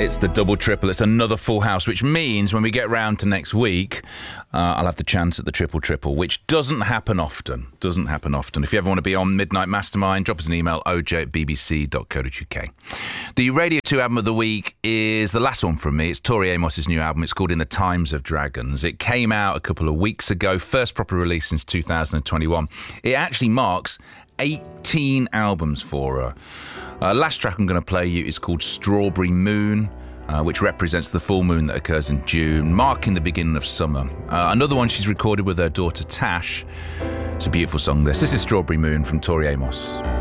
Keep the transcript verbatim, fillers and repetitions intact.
It's the double triple. It's another full house, which means when we get round to next week, uh, I'll have the chance at the triple triple, which doesn't happen often. Doesn't happen often. If you ever want to be on Midnight Mastermind, drop us an email, o j at b b c dot co dot u k. The Radio two album of the week is the last one from me. It's Tori Amos's new album. It's called In the Times of Dragons. It came out a couple of weeks ago, first proper release since two thousand twenty-one. It actually marks eighteen albums for her. Uh, last track I'm going to play you is called Strawberry Moon, uh, which represents the full moon that occurs in June, marking the beginning of summer. Uh, another one she's recorded with her daughter Tash. It's a beautiful song, this. This is Strawberry Moon from Tori Amos.